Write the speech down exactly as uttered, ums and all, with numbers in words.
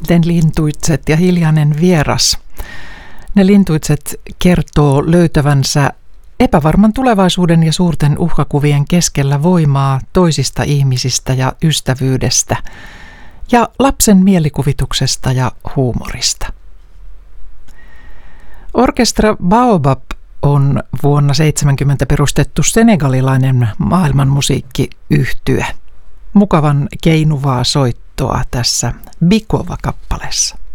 Pienten lintuitset ja hiljainen vieras. Ne lintuitset kertoo löytävänsä epävarman tulevaisuuden ja suurten uhkakuvien keskellä voimaa toisista ihmisistä ja ystävyydestä ja lapsen mielikuvituksesta ja huumorista. Orkestra Baobab on vuonna seitsemänkymmentä perustettu senegalilainen maailmanmusiikkiyhtye. Mukavan keinuvaa soittoa tässä Bikova-kappaleessa.